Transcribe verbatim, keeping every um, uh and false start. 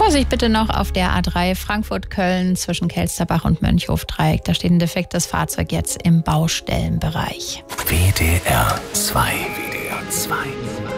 Vorsicht bitte noch auf der A drei Frankfurt-Köln zwischen Kelsterbach und Mönchhof-Dreieck. Da steht ein defektes Fahrzeug jetzt im Baustellenbereich. W D R zwei. W D R zwei.